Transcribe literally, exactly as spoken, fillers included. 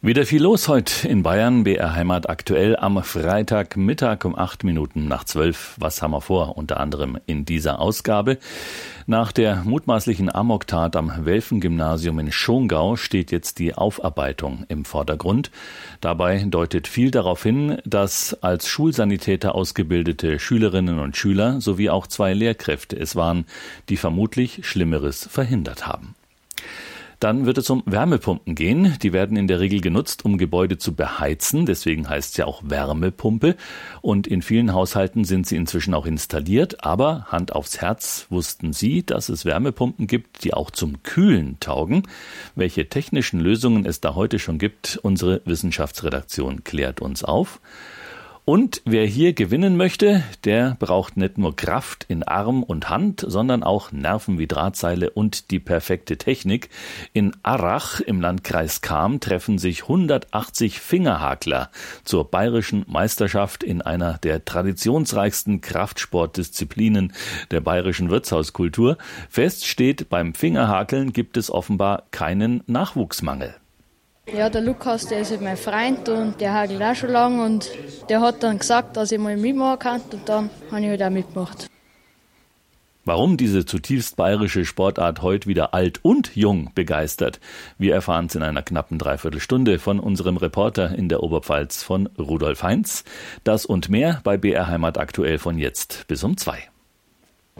Wieder viel los heute in Bayern. B R Heimat aktuell am Freitagmittag um acht Minuten nach zwölf. Was haben wir vor? Unter anderem in dieser Ausgabe. Nach der mutmaßlichen Amoktat am Welfen-Gymnasium in Schongau steht jetzt die Aufarbeitung im Vordergrund. Dabei deutet viel darauf hin, dass als Schulsanitäter ausgebildete Schülerinnen und Schüler sowie auch zwei Lehrkräfte es waren, die vermutlich Schlimmeres verhindert haben. Dann wird es um Wärmepumpen gehen. Die werden in der Regel genutzt, um Gebäude zu beheizen. Deswegen heißt es ja auch Wärmepumpe. Und in vielen Haushalten sind sie inzwischen auch installiert. Aber Hand aufs Herz, wussten Sie, dass es Wärmepumpen gibt, die auch zum Kühlen taugen? Welche technischen Lösungen es da heute schon gibt, unsere Wissenschaftsredaktion klärt uns auf. Und wer hier gewinnen möchte, der braucht nicht nur Kraft in Arm und Hand, sondern auch Nerven wie Drahtseile und die perfekte Technik. In Arrach im Landkreis Cham treffen sich hundertachtzig Fingerhakler zur bayerischen Meisterschaft in einer der traditionsreichsten Kraftsportdisziplinen der bayerischen Wirtshauskultur. Fest steht, beim Fingerhakeln gibt es offenbar keinen Nachwuchsmangel. Ja, der Lukas, der ist halt mein Freund und der hakelt auch schon lange und der hat dann gesagt, dass ich mal mitmachen kann und dann habe ich halt auch mitgemacht. Warum diese zutiefst bayerische Sportart heute wieder alt und jung begeistert, wir erfahren es in einer knappen Dreiviertelstunde von unserem Reporter in der Oberpfalz von Rudolf Heinz. Das und mehr bei B R Heimat aktuell von jetzt bis um zwei.